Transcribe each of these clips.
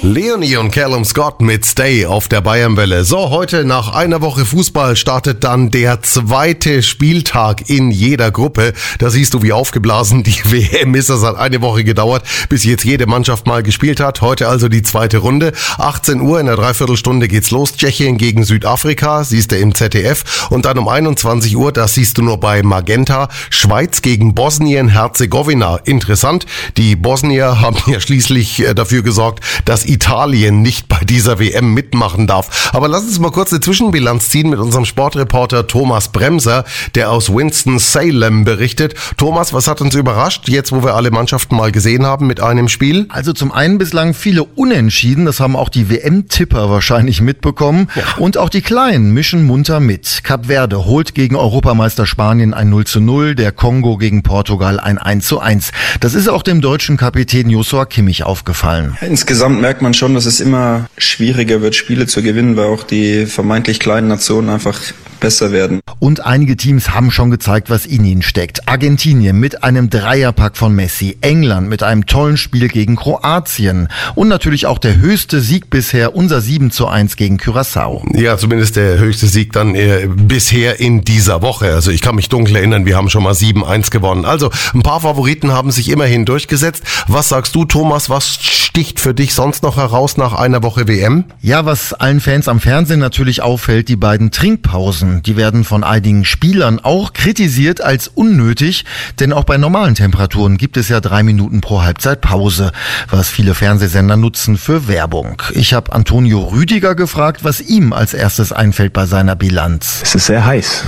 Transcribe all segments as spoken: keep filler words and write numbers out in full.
Leonie und Callum Scott mit Stay auf der Bayernwelle. So, heute nach einer Woche Fußball startet dann der zweite Spieltag in jeder Gruppe. Da siehst du, wie aufgeblasen die W M ist. Das hat eine Woche gedauert, bis jetzt jede Mannschaft mal gespielt hat. Heute also die zweite Runde. achtzehn Uhr in der Dreiviertelstunde geht's los. Tschechien gegen Südafrika, siehst du im Z D F. Und dann um einundzwanzig Uhr, das siehst du nur bei Magenta, Schweiz gegen Bosnien-Herzegowina. Interessant, die Bosnier haben ja schließlich dafür gesorgt, dass Italien nicht bei dieser W M mitmachen darf. Aber lass uns mal kurz eine Zwischenbilanz ziehen mit unserem Sportreporter Thomas Bremser, der aus Winston-Salem berichtet. Thomas, was hat uns überrascht, jetzt wo wir alle Mannschaften mal gesehen haben mit einem Spiel? Also zum einen bislang viele Unentschieden, das haben auch die W M-Tipper wahrscheinlich mitbekommen. Ja. Und auch die Kleinen mischen munter mit. Kap Verde holt gegen Europameister Spanien ein null zu null, der Kongo gegen Portugal ein eins zu eins. Das ist auch dem deutschen Kapitän Joshua Kimmich aufgefallen. Insgesamt merkt man schon, dass es immer schwieriger wird, Spiele zu gewinnen, weil auch die vermeintlich kleinen Nationen einfach besser werden. Und einige Teams haben schon gezeigt, was in ihnen steckt. Argentinien mit einem Dreierpack von Messi, England mit einem tollen Spiel gegen Kroatien und natürlich auch der höchste Sieg bisher, unser sieben zu eins gegen Curaçao. Ja, zumindest der höchste Sieg dann äh, bisher in dieser Woche. Also ich kann mich dunkel erinnern, wir haben schon mal sieben eins gewonnen. Also ein paar Favoriten haben sich immerhin durchgesetzt. Was sagst du, Thomas, was sticht für dich sonst noch heraus nach einer Woche W M? Ja, was allen Fans am Fernsehen natürlich auffällt, die beiden Trinkpausen. Die werden von einigen Spielern auch kritisiert als unnötig, denn auch bei normalen Temperaturen gibt es ja drei Minuten pro Halbzeit Pause, was viele Fernsehsender nutzen für Werbung. Ich habe Antonio Rüdiger gefragt, was ihm als erstes einfällt bei seiner Bilanz. Es ist sehr heiß.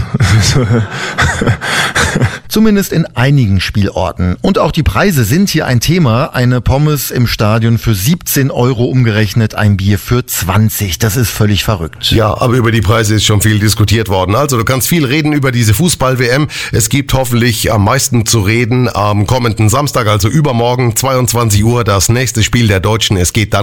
Zumindest in einigen Spielorten. Und auch die Preise sind hier ein Thema. Eine Pommes im Stadion für siebzehn Euro umgerechnet, ein Bier für zwanzig. Das ist völlig verrückt. Ja, aber über die Preise ist schon viel diskutiert worden. Also du kannst viel reden über diese Fußball-W M. Es gibt hoffentlich am meisten zu reden am kommenden Samstag, also übermorgen, zweiundzwanzig Uhr, das nächste Spiel der Deutschen. Es geht dann